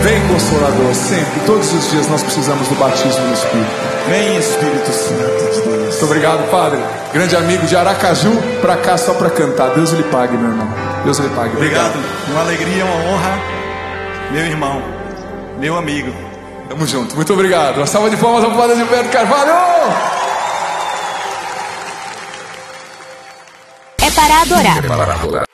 Vem, Consolador, sempre, todos os dias nós precisamos do batismo no Espírito. Vem, Espírito Santo de Deus. Muito obrigado, Padre. Grande amigo de Aracaju, pra cá só pra cantar. Deus lhe pague, meu irmão. Deus lhe pague. Obrigado. Uma alegria, uma honra, meu irmão, meu amigo. Tamo junto. Muito obrigado. Uma salva de palmas ao Padre Gilberto Carvalho. É para adorar.